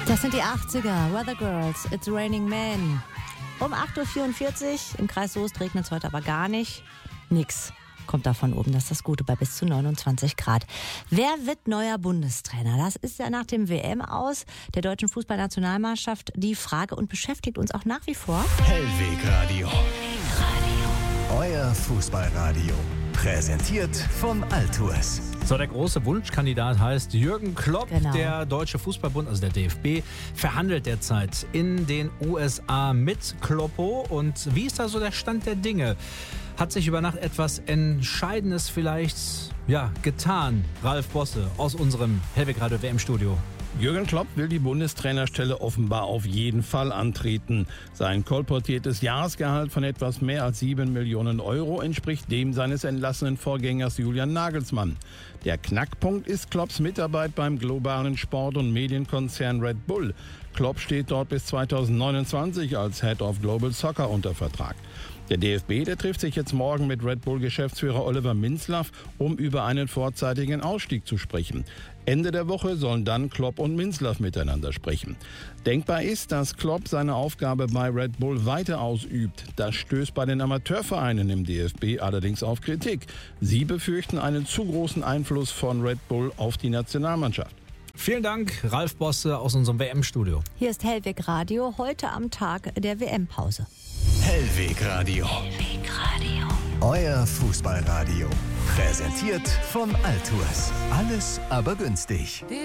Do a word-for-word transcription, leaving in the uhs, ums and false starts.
Das sind die achtziger, Weather Girls, It's Raining Men. Um acht Uhr vierundvierzig, im Kreis Soest regnet es heute aber gar nicht. Nix kommt da von oben, das ist das Gute, bei bis zu neunundzwanzig Grad. Wer wird neuer Bundestrainer? Das ist ja nach dem W M-Aus der deutschen Fußballnationalmannschaft die Frage und beschäftigt uns auch nach wie vor. Hellwegradio. Euer Fußballradio. Präsentiert von Altours. So, der große Wunschkandidat heißt Jürgen Klopp. Genau. Der Deutsche Fußballbund, also der D F B, verhandelt derzeit in den U S A mit Kloppo. Und wie ist da so der Stand der Dinge? Hat sich über Nacht etwas Entscheidendes vielleicht ja, getan? Ralf Bosse aus unserem Hellwegradio W M-Studio. Jürgen Klopp will die Bundestrainerstelle offenbar auf jeden Fall antreten. Sein kolportiertes Jahresgehalt von etwas mehr als sieben Millionen Euro entspricht dem seines entlassenen Vorgängers Julian Nagelsmann. Der Knackpunkt ist Klopps Mitarbeit beim globalen Sport- und Medienkonzern Red Bull. Klopp steht dort bis zweitausendneunundzwanzig als Head of Global Soccer unter Vertrag. Der D F B, der trifft sich jetzt morgen mit Red Bull-Geschäftsführer Oliver Minzlaff, um über einen vorzeitigen Ausstieg zu sprechen. Ende der Woche sollen dann Klopp und Minzlaff miteinander sprechen. Denkbar ist, dass Klopp seine Aufgabe bei Red Bull weiter ausübt. Das stößt bei den Amateurvereinen im D F B allerdings auf Kritik. Sie befürchten einen zu großen Einfluss von Red Bull auf die Nationalmannschaft. Vielen Dank, Ralf Bosse aus unserem W M-Studio. Hier ist Hellwegradio, heute am Tag der W M-Pause. Hellwegradio. Hellwegradio. Euer Fußballradio. Präsentiert von Altours. Alles aber günstig.